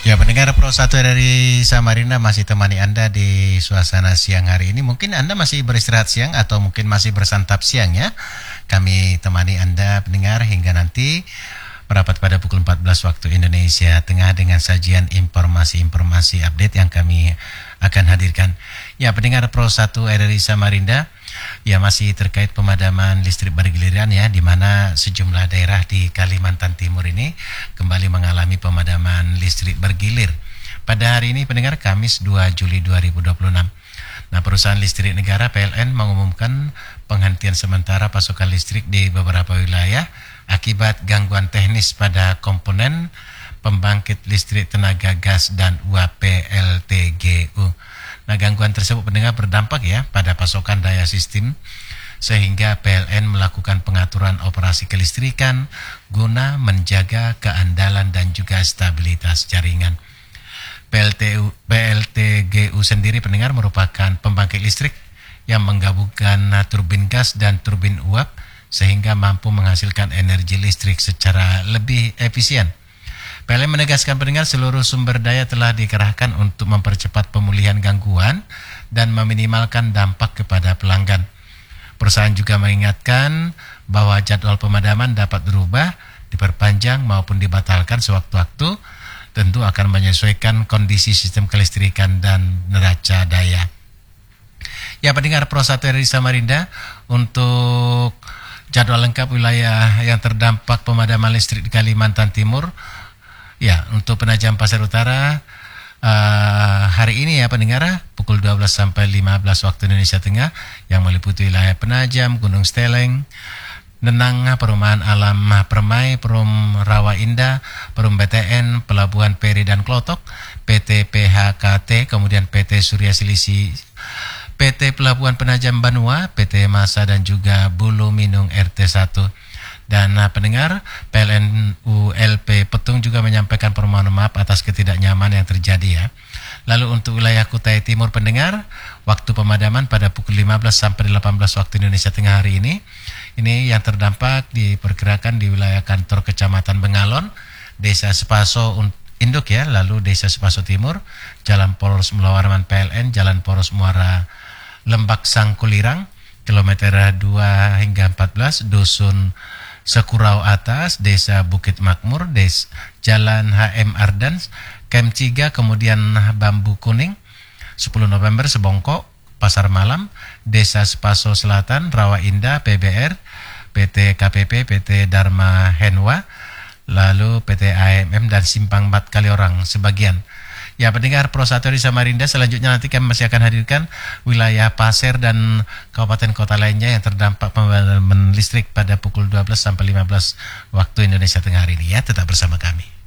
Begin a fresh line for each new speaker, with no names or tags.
Ya, pendengar Pro 1 dari Samarinda masih temani Anda di suasana siang hari ini. Mungkin Anda masih beristirahat siang atau mungkin masih bersantap siang ya. Kami temani Anda pendengar hingga nanti merapat pada pukul 14 waktu Indonesia Tengah dengan sajian informasi-informasi update yang kami akan hadirkan. Ya, pendengar Pro 1 RRI Samarinda, ya masih terkait pemadaman listrik bergiliran ya, di mana sejumlah daerah di Kalimantan Timur ini kembali mengalami pemadaman listrik bergilir. Pada hari ini pendengar Kamis 2 Juli 2026. Nah, perusahaan listrik negara PLN mengumumkan penghentian sementara pasokan listrik di beberapa wilayah akibat gangguan teknis pada komponen pembangkit listrik tenaga gas dan uap PLTGU. Nah, gangguan tersebut pendengar berdampak ya pada pasokan daya sistem sehingga PLN melakukan pengaturan operasi kelistrikan guna menjaga keandalan dan juga stabilitas jaringan. PLTGU sendiri pendengar merupakan pembangkit listrik yang menggabungkan turbin gas dan turbin uap sehingga mampu menghasilkan energi listrik secara lebih efisien. PLN menegaskan pendengar seluruh sumber daya telah dikerahkan untuk mempercepat pemulihan gangguan dan meminimalkan dampak kepada pelanggan. Perusahaan juga mengingatkan bahwa jadwal pemadaman dapat berubah, diperpanjang maupun dibatalkan sewaktu-waktu, tentu akan menyesuaikan kondisi sistem kelistrikan dan neraca daya. Ya, pendengar Pro 1 RRI Samarinda, untuk jadwal lengkap wilayah yang terdampak pemadaman listrik di Kalimantan Timur, ya, untuk Penajam Pasir Utara hari ini ya pendengar, pukul 12 sampai 15 waktu Indonesia Tengah yang meliputi wilayah Penajam, Gunung Steleng, Nenang, Perumahan Alam Permai, Perum Rawa Indah, Perum BTN, Pelabuhan Peri dan Klotok, PT PHKT, kemudian PT Surya Silisi, PT Pelabuhan Penajam Banua, PT Masa dan juga Bulu Minung RT 1. Dan pendengar, PLN ULP Petung juga menyampaikan permohonan maaf atas ketidaknyamanan yang terjadi ya. Lalu untuk wilayah Kutai Timur pendengar, waktu pemadaman pada pukul 15 sampai 18 waktu Indonesia Tengah hari ini yang terdampak diperkirakan di wilayah kantor Kecamatan Bengalon, Desa Sepaso Induk ya, lalu Desa Sepaso Timur, Jalan Poros Melawarman PLN, Jalan Poros Muara Lembak Sangkulirang, kilometer 2 hingga 14, Dusun Sekurau Atas, Desa Bukit Makmur, Jalan HM Ardans, Kem Ciga, kemudian Bambu Kuning, 10 November Sebongkok, Pasar Malam, Desa Sepaso Selatan, Rawa Indah, PBR, PT KPP, PT Dharma Henwa, lalu PT AMM dan Simpang 4 Kaliorang sebagian. Ya, pendengar Pro 1 di Samarinda, selanjutnya nanti kami masih akan hadirkan wilayah Pasir dan kabupaten kota lainnya yang terdampak pemadaman listrik pada pukul 12 sampai 15 waktu Indonesia Tengah hari ini ya. Tetap bersama kami.